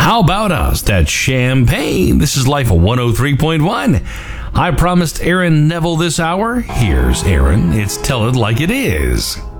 How about us? That's Champagne. This is Life 103.1. I promised Aaron Neville this hour. Here's Aaron. It's Tell It Like It Is.